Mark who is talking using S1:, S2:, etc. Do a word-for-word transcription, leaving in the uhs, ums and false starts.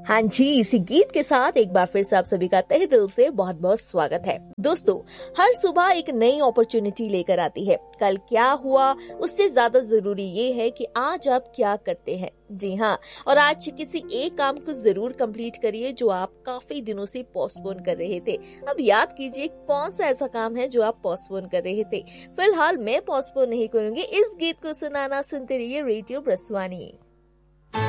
S1: हाँ जी, इसी गीत के साथ एक बार फिर से आप सभी का तहे दिल से बहुत बहुत स्वागत है। दोस्तों, हर सुबह एक नई अपॉर्चुनिटी लेकर आती है। कल क्या हुआ उससे ज्यादा जरूरी ये है कि आज आप क्या करते हैं। जी हाँ, और आज किसी एक काम को जरूर कंप्लीट करिए जो आप काफी दिनों से पोस्टपोन कर रहे थे। अब याद कीजिए कौन सा ऐसा काम है जो आप पोस्टपोन कर रहे थे। फिलहाल मैं पोस्टपोन नहीं करूंगी, इस गीत को सुनाना सुनते रहिए रेडियो ब्रस्वानी।